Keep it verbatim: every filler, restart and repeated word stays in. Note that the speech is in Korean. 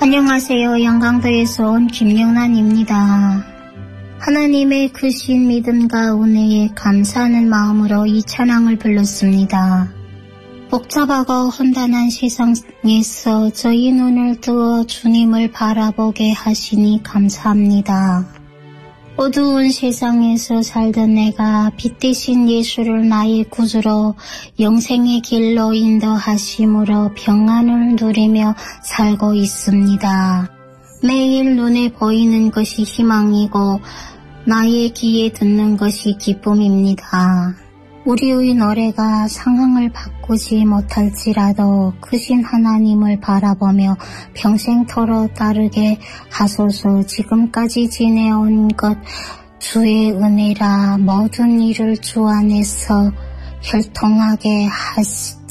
안녕하세요. 영광도에서 온 김영란입니다. 하나님의 크신 믿음과 은혜에 감사하는 마음으로 이 찬양을 불렀습니다. 복잡하고 혼돈한 세상에서 저희 눈을 뜨어 주님을 바라보게 하시니 감사합니다. 어두운 세상에서 살던 내가 빛 대신 예수를 나의 구주로 영생의 길로 인도하심으로 평안을 누리며 살고 있습니다. 매일 눈에 보이는 것이 희망이고 나의 귀에 듣는 것이 기쁨입니다. 우리의 노래가 상황을 바꾸지 못할지라도 크신 하나님을 바라보며 평생토록 따르게 하소서. 지금까지 지내온 것 주의 은혜라 모든 일을 주 안에서 혈통하게 하시,